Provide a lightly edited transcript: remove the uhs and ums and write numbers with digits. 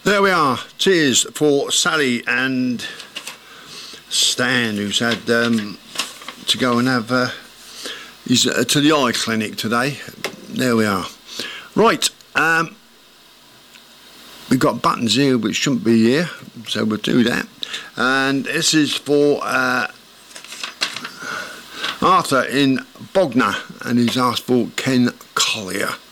There we are. Cheers for Sally and Stan, who's had to go and have he's to the eye clinic today. There we are. Right, we've got buttons here which shouldn't be here, so we'll do that. And this is for Arthur in Bognor, and he's asked for Ken Collier.